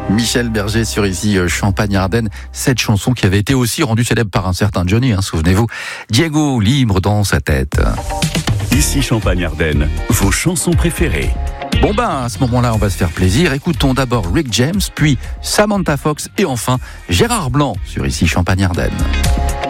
Michel Berger sur ici Champagne-Ardenne. Cette chanson qui avait été aussi rendue célèbre par un certain Johnny, souvenez-vous. Diego, libre dans sa tête. Ici Champagne-Ardenne, vos chansons préférées. Bon à ce moment-là, on va se faire plaisir. Écoutons d'abord Rick James, puis Samantha Fox et enfin Gérard Blanc sur ici Champagne-Ardenne.